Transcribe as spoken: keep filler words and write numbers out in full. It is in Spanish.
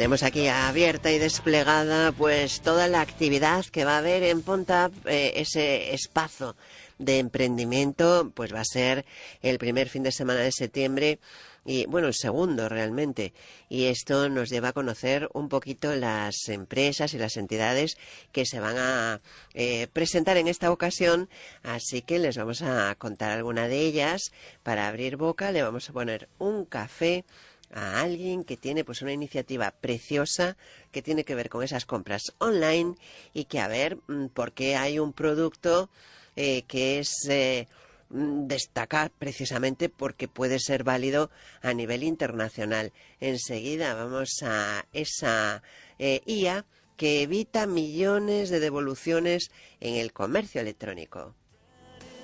Tenemos aquí abierta y desplegada pues toda la actividad que va a haber en Pontap, eh, ese espacio de emprendimiento, pues va a ser el primer fin de semana de septiembre y bueno, el segundo realmente, y esto nos lleva a conocer un poquito las empresas y las entidades que se van a eh, presentar en esta ocasión, así que les vamos a contar alguna de ellas. Para abrir boca le vamos a poner un café a alguien que tiene pues una iniciativa preciosa que tiene que ver con esas compras online y que a ver por qué hay un producto eh, que es eh, destacar precisamente porque puede ser válido a nivel internacional. Enseguida vamos a esa eh, I A que evita millones de devoluciones en el comercio electrónico.